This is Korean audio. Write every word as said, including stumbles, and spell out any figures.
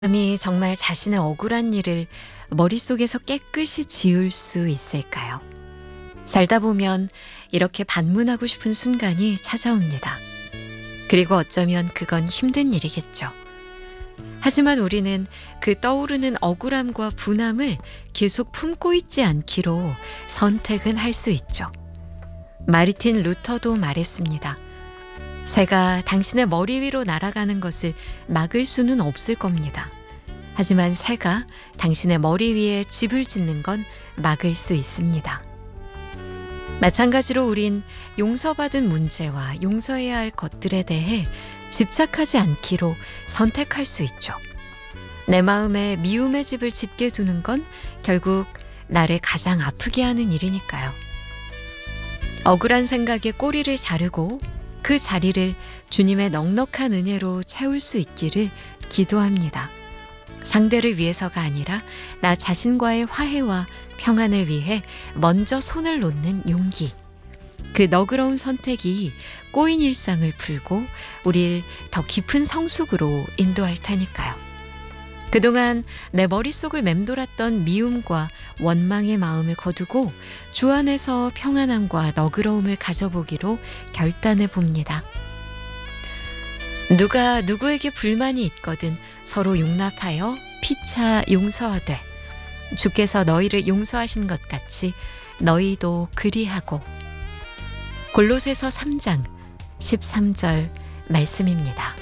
사람이 정말 자신의 억울한 일을 머릿속에서 깨끗이 지울 수 있을까요? 살다 보면 이렇게 반문하고 싶은 순간이 찾아옵니다. 그리고 어쩌면 그건 힘든 일이겠죠. 하지만 우리는 그 떠오르는 억울함과 분함을 계속 품고 있지 않기로 선택은 할 수 있죠. 마르틴 루터도 말했습니다. 새가 당신의 머리 위로 날아가는 것을 막을 수는 없을 겁니다. 하지만 새가 당신의 머리 위에 집을 짓는 건 막을 수 있습니다. 마찬가지로 우린 용서받은 문제와 용서해야 할 것들에 대해 집착하지 않기로 선택할 수 있죠. 내 마음에 미움의 집을 짓게 두는 건 결국 나를 가장 아프게 하는 일이니까요. 억울한 생각에 꼬리를 자르고 그 자리를 주님의 넉넉한 은혜로 채울 수 있기를 기도합니다. 상대를 위해서가 아니라 나 자신과의 화해와 평안을 위해 먼저 손을 놓는 용기. 그 너그러운 선택이 꼬인 일상을 풀고 우릴 더 깊은 성숙으로 인도할 테니까요. 그동안 내 머릿속을 맴돌았던 미움과 원망의 마음을 거두고 주 안에서 평안함과 너그러움을 가져보기로 결단해 봅니다. 누가 누구에게 불만이 있거든 서로 용납하여 피차 용서하되 주께서 너희를 용서하신 것 같이 너희도 그리하고. 골로새서 삼 장 십삼 절 말씀입니다.